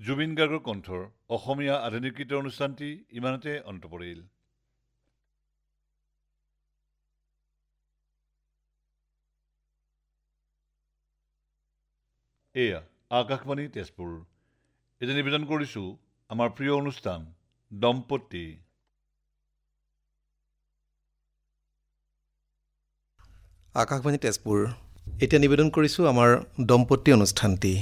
জুবিন গাৰ্গৰ কণ্ঠৰ অসমীয়া আধুনিক গীতৰ অনুষ্ঠানটি ইমানতে অন্ত পৰিল। এয়া আকাশবাণী তেজপুৰ। এতিয়া নিবেদন কৰিছোঁ আমাৰ প্ৰিয় অনুষ্ঠান দম্পতি। আকাশবাণী তেজপুৰ এতিয়া নিবেদন কৰিছোঁ আমাৰ দম্পতি অনুষ্ঠানটি।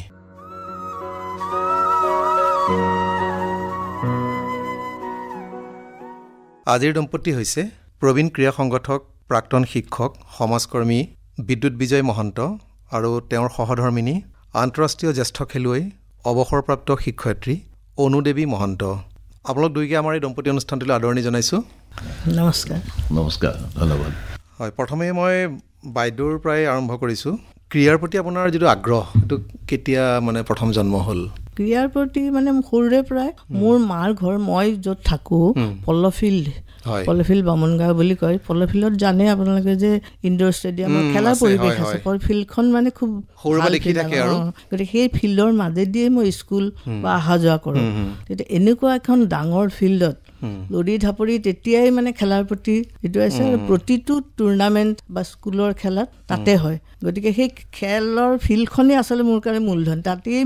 আজিৰ দম্পতি হৈছে প্ৰবীণ ক্ৰীড়া সংগঠক, প্ৰাক্তন শিক্ষক, সমাজকৰ্মী বিদ্যুৎ বিজয় মহন্ত আৰু তেওঁৰ সহধৰ্মিনী আন্তঃৰাষ্ট্ৰীয় জ্যেষ্ঠ খেলুৱৈ অৱসৰপ্ৰাপ্ত শিক্ষয়িত্ৰী অনুদেৱী মহন্ত। আপোনালোক দুয়োকে আমাৰ এই দম্পতি অনুষ্ঠানটিলৈ আদৰণি জনাইছোঁ। নমস্কাৰ। নমস্কাৰ, ধন্যবাদ। হয়, প্ৰথমে মই বাইদেউৰ পৰাই আৰম্ভ কৰিছোঁ। ক্ৰীড়াৰ প্ৰতি আপোনাৰ যিটো আগ্ৰহ, এইটো কেতিয়া প্ৰথম জন্ম হ'ল? ক্ৰীড়াৰ প্ৰতি সৰুৰে পৰাই মোৰ মাৰ ঘৰ, মই য'ত থাকোঁ পল্লফিল্ড বামুণগাঁও বুলি কয়। পল্লফিল্ডত জানে আপোনালোকে যে ইনডোৰ ষ্টেডিয়ামৰ খেলাৰ পৰিৱেশ আছে। ফিল্ডখন খুব গতিকে সেই ফিল্ডৰ মাজেদিয়ে মই স্কুল বা অহা যোৱা কৰোঁ। তেতিয়া এনেকুৱা এখন ডাঙৰ ফিল্ডত লৰি ঢাপৰি তেতিয়াই খেলাৰ প্ৰতি যিটো আছে, প্ৰতিটো টুৰ্ণামেণ্ট বা স্কুলৰ খেলাত তাতে হয়। গতিকে সেই খেলৰ ফিল্ডখনেই আচলতে মোৰ কাৰণে মূলধন। তাতেই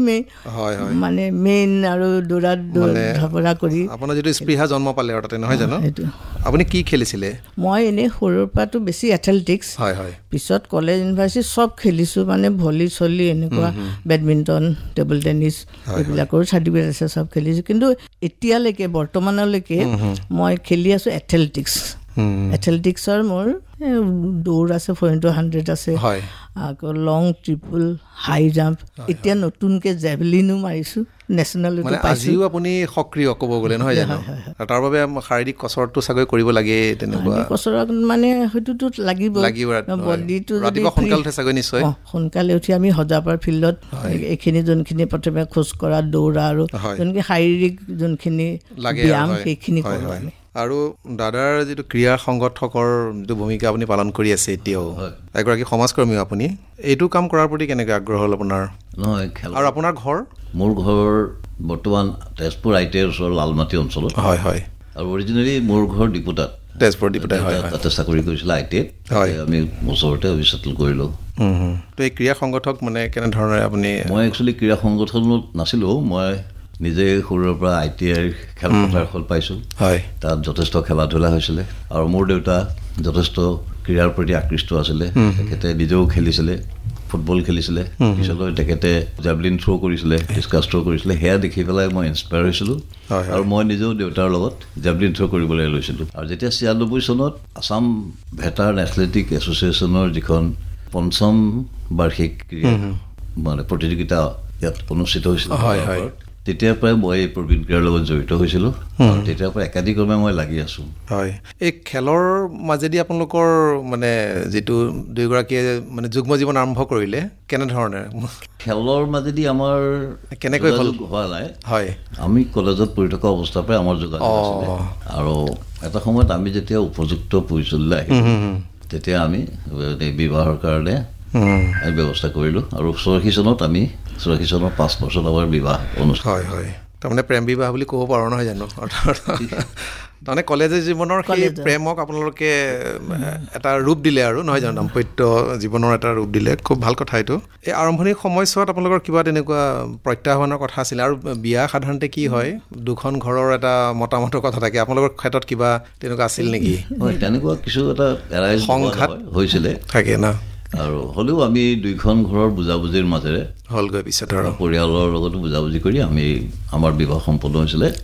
মেইন আৰু দৌৰা ঢপৰা কৰি আপোনাৰ যিটো স্পৃহা জন্ম পালে আৰু তাতে, নহয় জানো? সেইটো। আপুনি কি খেলিছিলে? মই এনেই সৰুৰ পৰাতো বেছি এথলেটিক্স, পিছত কলেজ ইউনিভাৰ্চিটি চব খেলিছোঁ, ভলী চলি এনেকুৱা বেডমিণ্টন, টেবুল টেনিছ এইবিলাকৰো চাৰ্টিফিকেট আছে, চব খেলিছোঁ। কিন্তু এতিয়ালৈকে বৰ্তমানলৈকে মই খেলি আছোঁ এথলেটিক্স। এথলেটিক্সৰ মোৰ দৌৰ আছে, 4x100 আছে, আকৌ লং, ট্ৰিপল, হাই জাম্প, এতিয়া নতুনকৈ জেভলিনো মাৰিছোঁ, নেশ্যনেল। আজিও আপুনি সক্ৰিয় ক'ব গ'লে, নহয় জানো? তাৰ বাবে শাৰীৰিক কচৰতটো চাগৈ কৰিব লাগে। তেনেকুৱা কচৰত সেইটোতো লাগিব। বডিটো সোনকালে উঠে চাগৈ? নিশ্চয় সোনকালে উঠি আমি সজাপাৰ ফিল্ডত এইখিনি যোনখিনি প্ৰথমে খোজ কঢ়া, দৌৰা আৰু যোনখিনি শাৰীৰিক যোনখিনি ব্যায়াম সেইখিনি কৰোঁ আমি। আৰু দাদাৰ যিটো ক্ৰীড়া সংগঠকৰ যিটো ভূমিকা আপুনি পালন কৰি আছে এতিয়াও, এগৰাকী সমাজকৰ্মী আপুনি, এইটো কাম কৰাৰ প্ৰতি কেনেকৈ আগ্ৰহ হ'ল আপোনাৰ? নহয়, আৰু আপোনাৰ ঘৰ? মোৰ ঘৰ বৰ্তমান তেজপুৰ ITIৰ ওচৰৰ লালমাটি অঞ্চলত। হয় হয়। আৰু অৰিজিনেলি মোৰ ঘৰ ডিপুতাত, তেজপুৰ ডিপুতাত। তাতে চাকৰি কৰিছিলে ITIত। আমি ওচৰতে অভিছেটেল কৰিলোঁ। তো এই ক্ৰীড়া সংগঠক কেনেধৰণে আপুনি? মই একচুৱেলি ক্ৰীড়া সংগঠনত নাছিলোঁ। মই নিজে সৰুৰে পৰা ITIৰ খেলপথাৰখন পাইছোঁ। তাত যথেষ্ট খেলা ধূলা হৈছিলে আৰু মোৰ দেউতা যথেষ্ট ক্ৰীড়াৰ প্ৰতি আকৃষ্ট আছিলে। তেখেতে নিজেও খেলিছিলে, ফুটবল খেলিছিলে, পিছলৈ তেখেতে জেভলিন থ্ৰ' কৰিছিলে, ডিছকাছ থ্ৰ' কৰিছিলে। সেয়া দেখি পেলাই মই ইনস্পায়াৰ হৈছিলোঁ আৰু মই নিজেও দেউতাৰ লগত জেভলিন থ্ৰ' কৰিবলৈ লৈছিলোঁ। আৰু যেতিয়া 96 চনত আছাম ভেটাৰ্ণ এথলেটিক এছ'চিয়েশ্যনৰ যিখন 5ম বাৰ্ষিক ক্ৰীড়া প্ৰতিযোগিতা ইয়াত অনুষ্ঠিত হৈছিল, তেতিয়াৰ পৰাই মই এই প্ৰবীণ ক্ৰীড়াৰ লগত জড়িত হৈছিলোঁ আৰু তেতিয়াৰ পৰা একাধিক্ৰমে মই লাগি আছোঁ। হয়, এই খেলৰ মাজেদি আপোনালোকৰ যিটো দুয়োগৰাকীয়ে যুগ্ম জীৱন আৰম্ভ কৰিলে, কেনেধৰণে? খেলৰ মাজেদি আমাৰ কেনেকৈ হোৱা নাই। হয়, আমি কলেজত পঢ়ি থকা অৱস্থাৰ পৰাই আমাৰ যোগাযোগ আছিলে আৰু এটা সময়ত আমি যেতিয়া উপযুক্ত পৰিচয়লৈ আহিলোঁ, তেতিয়া আমি বিবাহৰ কাৰণে ব্যৱস্থা কৰিলোঁ আৰু 84 চনত 5 বছৰত আমাৰ বিবাহ অনুষ্ঠান। হয় হয়, তাৰমানে প্ৰেম বিবাহ বুলি ক'ব পাৰোঁ, নহয় জানো? তাৰমানে কলেজীয়া জীৱনৰ সেই প্ৰেমক আপোনালোকে এটা ৰূপ দিলে আৰু, নহয় জানো? দাম্পত্য জীৱনৰ এটা ৰূপ দিলে। খুব ভাল কথা এইটো। এই আৰম্ভণিৰ সময়ছোৱাত আপোনালোকৰ কিবা তেনেকুৱা প্ৰত্যাহ্বানৰ কথা আছিলে? আৰু বিয়া সাধাৰণতে কি হয়, দুখন ঘৰৰ এটা মতামতৰ কথা থাকে। আপোনালোকৰ ক্ষেত্ৰত কিবা তেনেকুৱা আছিল নেকি? হয়, তেনেকুৱা কিছু এটা সংঘাত হৈছিলে, থাকে না। আৰু হ'লেও আমি দুইখন ঘৰৰ বুজাবুজিৰ মাজেৰে হ'লগৈ, পিছত আৰু পৰিয়ালৰ লগতো বুজাবুজি কৰি আমাৰ বিবাহ সম্পন্ন হৈছিলে